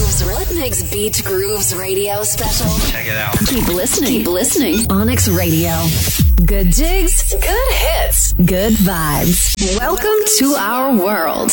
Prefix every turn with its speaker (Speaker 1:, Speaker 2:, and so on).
Speaker 1: What makes Beach Grooves Radio special?
Speaker 2: Check it out.
Speaker 1: Keep listening. Keep listening. Onyx Radio. Good jigs. Good hits. Good vibes. Welcome to our world.